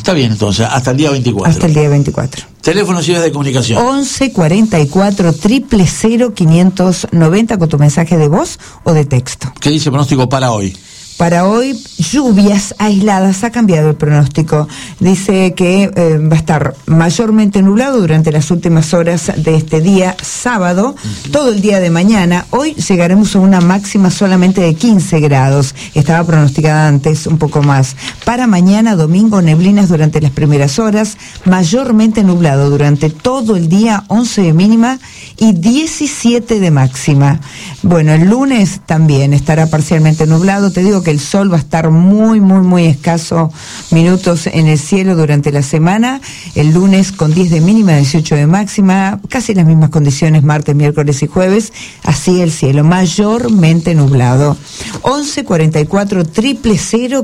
está bien entonces, hasta el día 24. Hasta el día 24. Teléfonos y vías de comunicación. 11 44 000 590 con tu mensaje de voz o de texto. ¿Qué dice el pronóstico para hoy? Para hoy, lluvias aisladas, ha cambiado el pronóstico. Dice que va a estar mayormente nublado durante las últimas horas de este día, sábado, todo el día de mañana. Hoy llegaremos a una máxima solamente de 15 grados. Estaba pronosticada antes un poco más. Para mañana, domingo, neblinas durante las primeras horas, mayormente nublado durante todo el día, 11 de mínima y 17 de máxima. Bueno, el lunes también estará parcialmente nublado. Te digo que el sol va a estar muy escaso minutos en el cielo durante la semana. El lunes con 10 de mínima, 18 de máxima, casi las mismas condiciones martes, miércoles y jueves. Así el cielo, mayormente nublado. 11 44 000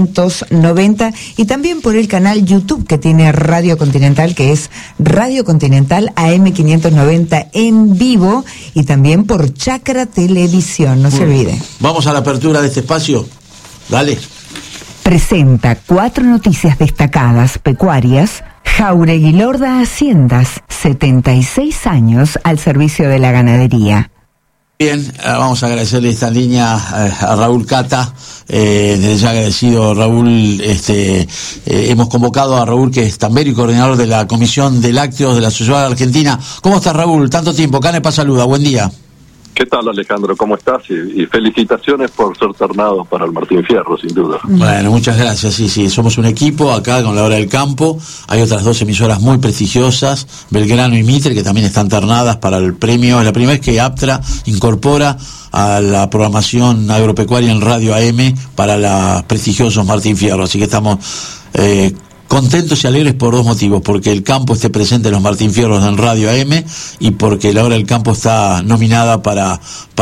590 y también por el canal YouTube que tiene Radio Continental, que es Radio Continental AM 590 en vivo, y también por Chacra Televisión, no se olvide. Vamos a la apertura de este espacio. Dale. Presenta 4 noticias destacadas pecuarias. Jáuregui Lorda Haciendas, 76 años al servicio de la ganadería. Bien, vamos a agradecerle esta línea a Raúl Cata, desde ya agradecido Raúl. Hemos convocado a Raúl, que es tambero y coordinador de la Comisión de Lácteos de la Sociedad Argentina. ¿Cómo estás, Raúl? Tanto tiempo, Canepa saluda, buen día. ¿Qué tal, Alejandro? ¿Cómo estás? Y felicitaciones por ser ternado para el Martín Fierro, sin duda. Bueno, muchas gracias. Sí, somos un equipo acá con La Hora del Campo. Hay otras 2 emisoras muy prestigiosas, Belgrano y Mitre, que también están ternadas para el premio. Es la primera vez que Aptra incorpora a la programación agropecuaria en Radio AM para los prestigiosos Martín Fierro. Así que estamos contentos y alegres por 2 motivos: porque el campo esté presente en los Martín Fierros en Radio AM, y porque La Hora del Campo está nominada para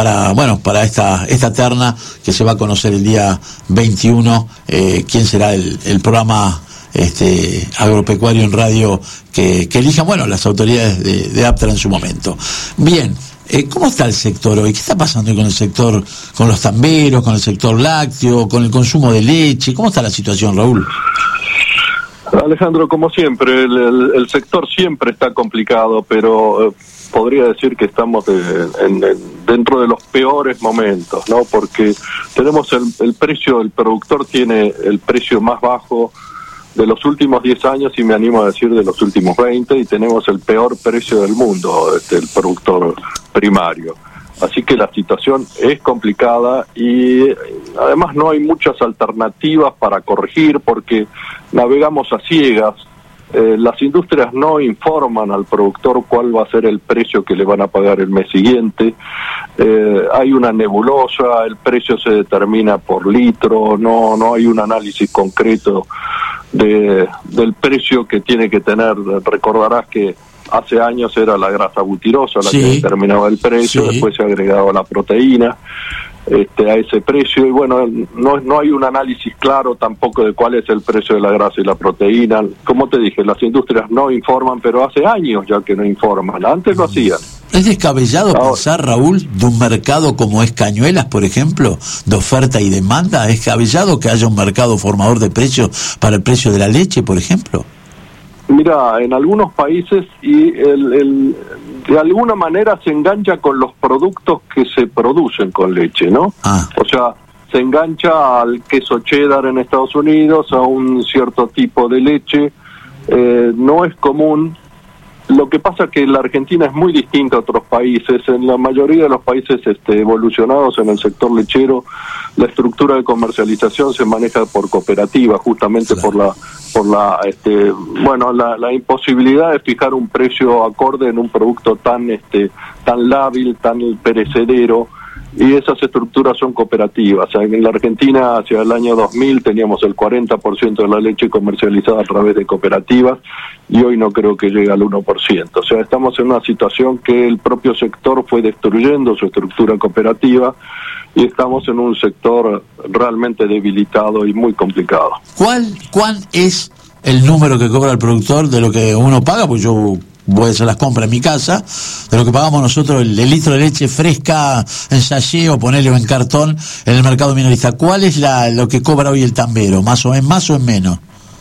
esta terna que se va a conocer el día 21, quién será el programa agropecuario en radio que elijan, las autoridades de Aptra en su momento. Bien, ¿cómo está el sector hoy? ¿Qué está pasando con el sector, con los tamberos, con el sector lácteo, con el consumo de leche? ¿Cómo está la situación, Raúl? Alejandro, como siempre, el sector siempre está complicado, pero podría decir que estamos dentro de los peores momentos, ¿no? Porque tenemos el precio, el productor tiene el precio más bajo de los últimos 10 años, y me animo a decir de los últimos 20, y tenemos el peor precio del mundo, el productor primario. Así que la situación es complicada, y además no hay muchas alternativas para corregir, porque navegamos a ciegas. Las industrias no informan al productor cuál va a ser el precio que le van a pagar el mes siguiente. Hay una nebulosa, el precio se determina por litro, no hay un análisis concreto del precio que tiene que tener. Recordarás que hace años era la grasa butirosa la que determinaba el precio, después se agregaba la proteína a ese precio, y no hay un análisis claro tampoco de cuál es el precio de la grasa y la proteína. Como te dije, las industrias no informan, pero hace años ya que no informan, antes lo hacían. ¿Es descabellado pensar, Raúl, de un mercado como es Cañuelas, por ejemplo, de oferta y demanda? ¿Es descabellado que haya un mercado formador de precios para el precio de la leche, por ejemplo? Mira, en algunos países de alguna manera se engancha con los productos que se producen con leche, ¿no? O sea, se engancha al queso cheddar en Estados Unidos, a un cierto tipo de leche. No es común. Lo que pasa es que la Argentina es muy distinta a otros países. En la mayoría de los países evolucionados en el sector lechero, la estructura de comercialización se maneja por cooperativa, justamente por la imposibilidad de fijar un precio acorde en un producto tan lábil, tan perecedero, y esas estructuras son cooperativas. O sea, en la Argentina hacia el año 2000 teníamos el 40% de la leche comercializada a través de cooperativas, y hoy no creo que llegue al 1%. O sea, estamos en una situación que el propio sector fue destruyendo su estructura cooperativa, y estamos en un sector realmente debilitado y muy complicado. ¿Cuál es el número que cobra el productor de lo que uno paga? Pues yo voy a hacer las compras en mi casa, de lo que pagamos nosotros el litro de leche fresca en sachet o ponerlo en cartón en el mercado minorista. ¿Cuál es lo que cobra hoy el tambero? ¿Más o en menos?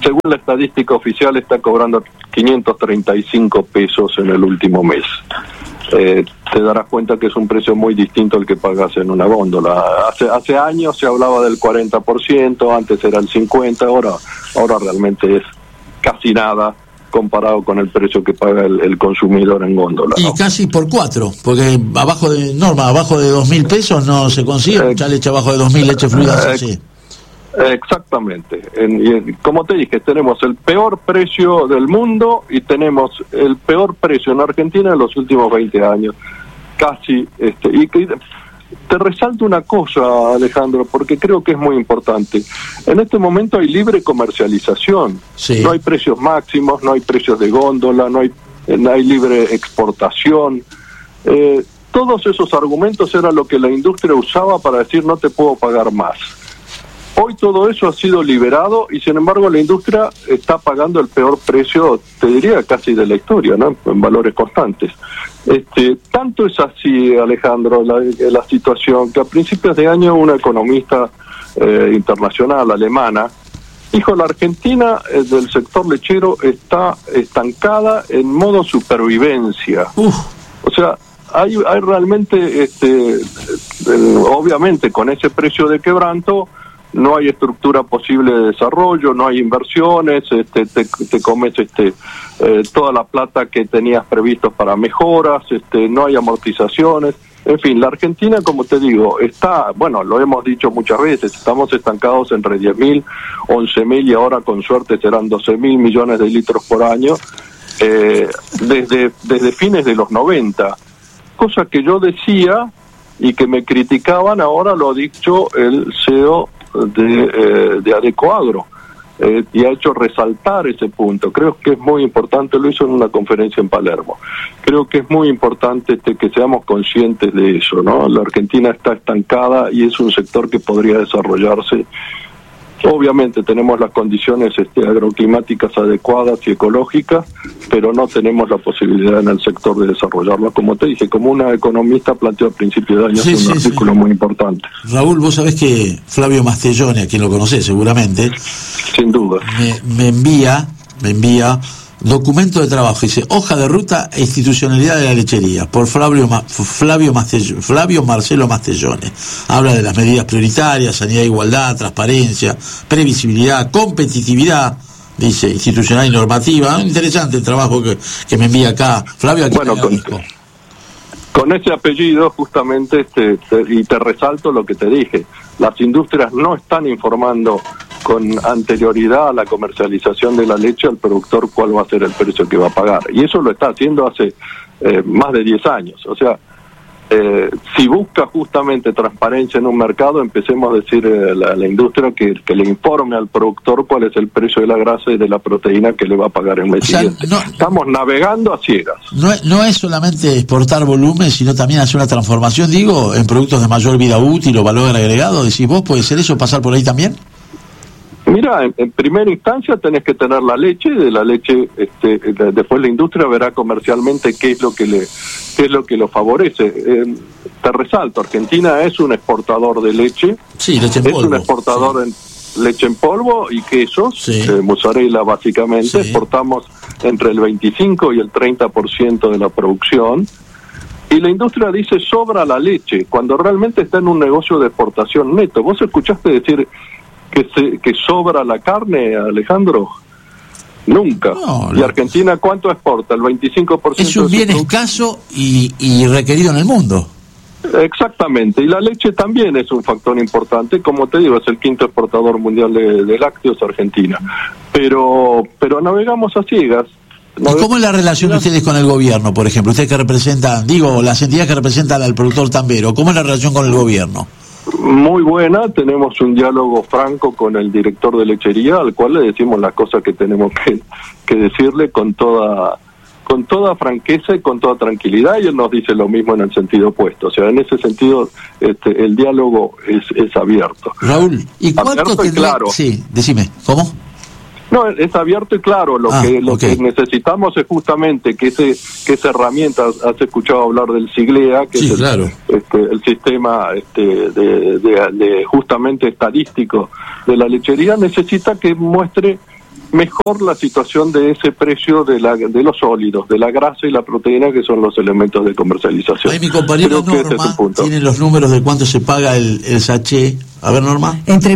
según la estadística oficial, está cobrando 535 pesos en el último mes. Te darás cuenta que es un precio muy distinto al que pagas en una góndola. Hace años se hablaba del 40%, antes era el 50%, ahora realmente es casi nada comparado con el precio que paga el consumidor en góndola, ¿no? Y casi por 4, porque abajo de 2.000 pesos no se consigue mucha leche abajo de 2.000 leche fluida así. Exactamente. Como te dije, tenemos el peor precio del mundo y tenemos el peor precio en Argentina en los últimos 20 años. Casi. Y te resalto una cosa, Alejandro, porque creo que es muy importante. En este momento hay libre comercialización. Sí. No hay precios máximos, no hay precios de góndola, no hay libre exportación. Todos esos argumentos eran lo que la industria usaba para decir no te puedo pagar más. Hoy todo eso ha sido liberado y sin embargo la industria está pagando el peor precio, te diría casi de la historia, ¿no? En valores constantes. Tanto es así, Alejandro, la situación, que a principios de año una economista internacional alemana dijo: la Argentina del sector lechero está estancada en modo supervivencia. O sea, hay realmente, obviamente con ese precio de quebranto, no hay estructura posible de desarrollo, no hay inversiones, te comes toda la plata que tenías previstos para mejoras, no hay amortizaciones. En fin, la Argentina, como te digo, lo hemos dicho muchas veces, estamos estancados entre 10.000, 11.000 y ahora con suerte serán 12.000 millones de litros por año, desde fines de los 90. Cosa que yo decía y que me criticaban, ahora lo ha dicho el CEO de Adecoagro, y ha hecho resaltar ese punto. Creo que es muy importante, lo hizo en una conferencia en Palermo. Creo que es muy importante que seamos conscientes de eso, ¿no? La Argentina está estancada y es un sector que podría desarrollarse. Obviamente tenemos las condiciones agroclimáticas adecuadas y ecológicas, pero no tenemos la posibilidad en el sector de desarrollarlo. Como te dije, como una economista planteó a principios de año un artículo muy importante. Raúl, vos sabés que Flavio Mastellone, a quien lo conocés seguramente, sin duda, me envía documento de trabajo, dice hoja de ruta e institucionalidad de la lechería, por Flavio Marcelo Mastellone. Habla de las medidas prioritarias, sanidad, igualdad, transparencia, previsibilidad, competitividad, dice, institucional y normativa. Interesante el trabajo que me envía acá Flavio. Aquí bueno, con ese apellido justamente y te resalto lo que te dije, las industrias no están informando con anterioridad a la comercialización de la leche al productor cuál va a ser el precio que va a pagar, y eso lo está haciendo hace más de 10 años. O sea, si busca justamente transparencia en un mercado, empecemos a decir a la industria que le informe al productor cuál es el precio de la grasa y de la proteína que le va a pagar el mes siguiente. Estamos navegando a ciegas. No es solamente exportar volumen, sino también hacer una transformación, digo, en productos de mayor vida útil o valor agregado. Decís vos, ¿puede ser eso, pasar por ahí también? Mira, en primera instancia tenés que tener la leche, y de la leche después la industria verá comercialmente qué es lo que lo favorece. Te resalto, Argentina es un exportador de leche, sí, leche en polvo, es un exportador en leche en polvo y quesos, sí, mozzarella básicamente, sí. Exportamos entre el 25 y el 30% de la producción. Y la industria dice sobra la leche, cuando realmente está en un negocio de exportación neto. ¿Vos escuchaste decir que sobra la carne, Alejandro? Nunca. No. ¿Y Argentina cuánto exporta? El 25%. Es un bien escaso y requerido en el mundo. Exactamente. Y la leche también es un factor importante. Como te digo, es el quinto exportador mundial de lácteos, Argentina. Pero navegamos a ciegas. ¿Y cómo es la relación de ustedes con el gobierno, por ejemplo? Ustedes que representan, las entidades que representan al productor tambero, ¿cómo es la relación con el gobierno? Muy buena, tenemos un diálogo franco con el director de lechería, al cual le decimos las cosas que tenemos que decirle con toda franqueza y con toda tranquilidad, y él nos dice lo mismo en el sentido opuesto. O sea, en ese sentido el diálogo es abierto. Raúl, ¿y cuánto claro? Sí, decime, ¿cómo? No, es abierto y claro. Lo que necesitamos es justamente que esa herramienta, has escuchado hablar del SIGLEA, que sí, es el sistema de justamente estadístico de la lechería, necesita que muestre mejor la situación de ese precio de los sólidos, de la grasa y la proteína, que son los elementos de comercialización. Ahí mi compañero Norma tiene los números de cuánto se paga el sachet. A ver, Norma. Entre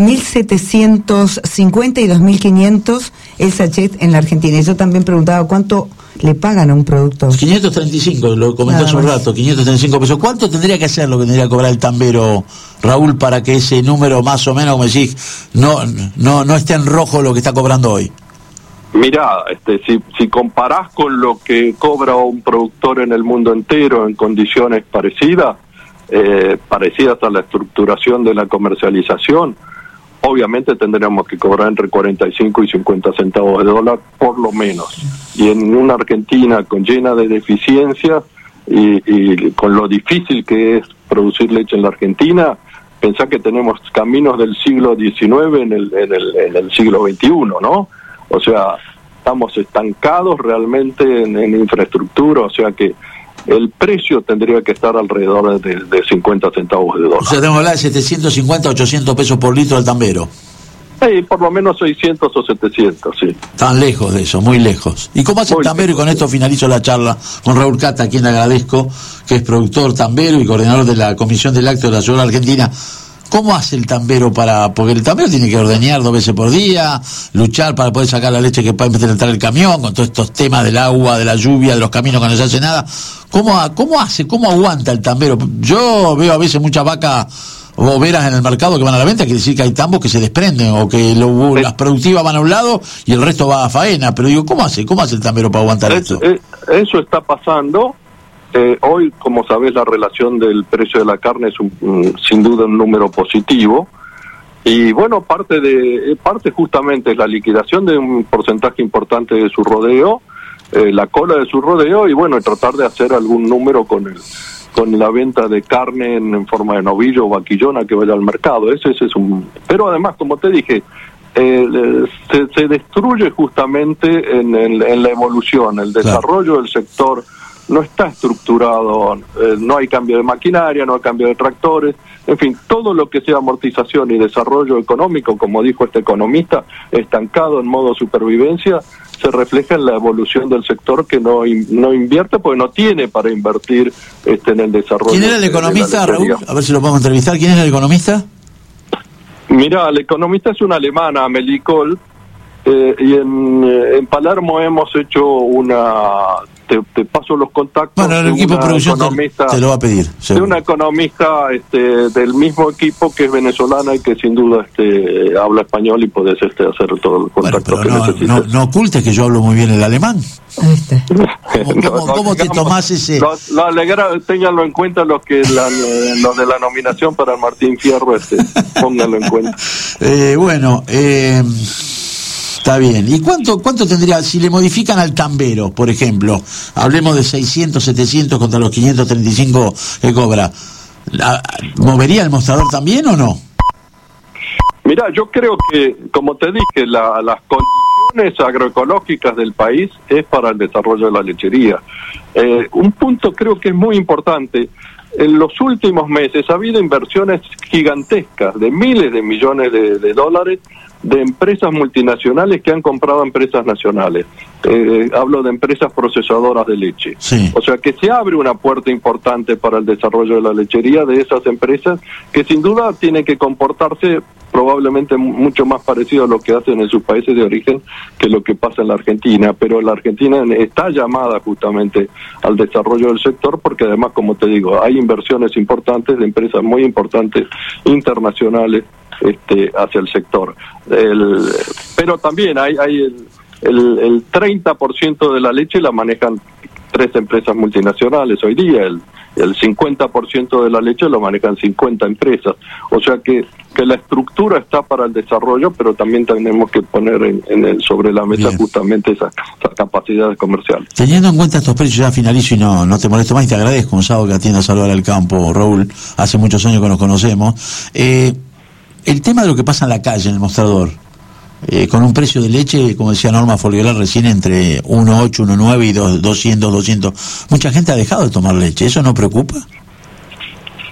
1.750 y 2.500 el sachet en la Argentina. Y yo también preguntaba cuánto le pagan a un producto. 535, lo comentó hace un rato, 535 pesos. ¿Cuánto tendría que hacer lo que tendría que cobrar el tambero, Raúl, para que ese número más o menos, como decís, no esté en rojo lo que está cobrando hoy? Mirá, si comparás con lo que cobra un productor en el mundo entero en condiciones parecidas a la estructuración de la comercialización, obviamente tendríamos que cobrar entre 45 y 50 centavos de dólar por lo menos. Y en una Argentina llena de deficiencias y con lo difícil que es producir leche en la Argentina, pensá que tenemos caminos del siglo XIX en el siglo XXI, ¿no? O sea, estamos estancados realmente en infraestructura, o sea que el precio tendría que estar alrededor de 50 centavos de dólar. O sea, tenemos que hablar de 750, 800 pesos por litro del tambero. Sí, por lo menos 600 o 700, sí. Están lejos de eso, muy lejos. ¿Y cómo hace el tambero? Y con esto finalizo la charla con Raúl Cata, a quien le agradezco, que es productor tambero y coordinador de la Comisión del Lácteo de la Ciudad Argentina. ¿Cómo hace el tambero porque el tambero tiene que ordeñar 2 veces por día, luchar para poder sacar la leche que puede entrar el camión, con todos estos temas del agua, de la lluvia, de los caminos que no se hace nada? ¿Cómo aguanta el tambero? Yo veo a veces muchas vacas boberas en el mercado que van a la venta, quiere decir que hay tambos que se desprenden o que las productivas van a un lado y el resto va a faena, pero digo, ¿cómo hace el tambero para aguantar esto? Eso está pasando. Hoy, como sabés, la relación del precio de la carne es sin duda un número positivo, y bueno, parte justamente es la liquidación de un porcentaje importante de su rodeo, la cola de su rodeo, y bueno, tratar de hacer algún número con la venta de carne en forma de novillo o vaquillona que vaya al mercado. Ese es pero además, como te dije, se destruye justamente en la evolución, el desarrollo del sector no está estructurado, no hay cambio de maquinaria, no hay cambio de tractores, en fin, todo lo que sea amortización y desarrollo económico, como dijo este economista, estancado en modo supervivencia, se refleja en la evolución del sector, que no invierte porque no tiene para invertir en el desarrollo. ¿Quién era el economista, Raúl? A ver si lo podemos entrevistar. ¿Quién es el economista? Mira, el economista es una alemana, Amelie Kohl, y en Palermo hemos hecho te paso los contactos. Bueno, el equipo de producción te lo va a pedir. De una economista del mismo equipo, que es venezolana y que sin duda habla español, y podés hacer todo el contacto que necesites. No ocultes que yo hablo muy bien el alemán. Ahí está. ¿Cómo te tomás ese...? Ténganlo en cuenta los de la nominación para el Martín Fierro, pónganlo en cuenta. Está bien. ¿Y cuánto tendría, si le modifican al tambero, por ejemplo, hablemos de 600, 700 contra los 535 que cobra, ¿movería el mostrador también o no? Mira, yo creo que, como te dije, las condiciones agroecológicas del país es para el desarrollo de la lechería. Un punto creo que es muy importante. En los últimos meses ha habido inversiones gigantescas de miles de millones de dólares de empresas multinacionales que han comprado empresas nacionales. Hablo de empresas procesadoras de leche. Sí. O sea que se abre una puerta importante para el desarrollo de la lechería de esas empresas, que sin duda tienen que comportarse probablemente mucho más parecido a lo que hacen en sus países de origen que lo que pasa en la Argentina. Pero la Argentina está llamada justamente al desarrollo del sector, porque además, como te digo, hay inversiones importantes de empresas muy importantes internacionales hacia el sector. Pero también hay el 30% de la leche la manejan 3 empresas multinacionales hoy día, el 50% de la leche lo manejan 50 empresas. O sea que la estructura está para el desarrollo, pero también tenemos que poner sobre la mesa justamente esas capacidades comerciales. Teniendo en cuenta estos precios, ya finalizo y no te molesto más, y te agradezco un sábado que atienda a Salvar al Campo, Raúl. Hace muchos años que nos conocemos. El tema de lo que pasa en la calle, en el mostrador, con un precio de leche, como decía Norma Foliola recién, entre 1.8, 1.9 y 200. Mucha gente ha dejado de tomar leche. ¿Eso no preocupa?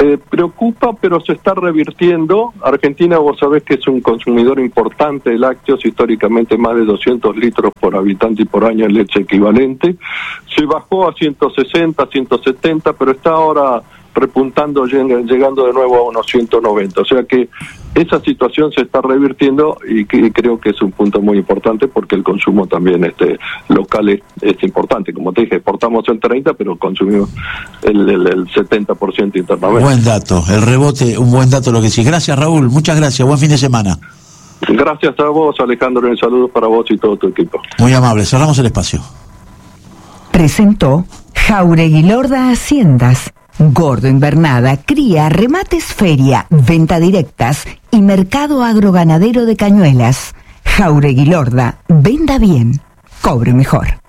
Preocupa, pero se está revirtiendo. Argentina, vos sabés que es un consumidor importante de lácteos, históricamente más de 200 litros por habitante y por año en leche equivalente. Se bajó a 160, 170, pero está ahora repuntando, llegando de nuevo a unos 190. O sea que esa situación se está revirtiendo y creo que es un punto muy importante porque el consumo también local es importante. Como te dije, exportamos el 30%, pero consumimos el 70% internamente. Buen dato, el rebote, un buen dato lo que sí. Gracias, Raúl, muchas gracias, buen fin de semana. Gracias a vos, Alejandro, y un saludo para vos y todo tu equipo. Muy amable, cerramos el espacio. Presentó Jáuregui Lorda Haciendas. Gordo Invernada, cría, remates, feria, venta directas y mercado agroganadero de Cañuelas. Jáuregui Lorda, venda bien, cobre mejor.